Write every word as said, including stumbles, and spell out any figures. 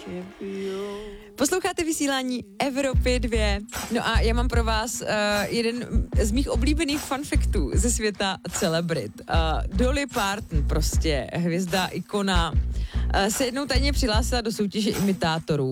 Posloucháte vysílání Evropy dva. No a já mám pro vás uh, jeden z mých oblíbených funfaktů ze světa celebrit. Uh, Dolly Parton, prostě hvězda, ikona, uh, se jednou tajně přihlásila do soutěže imitátorů.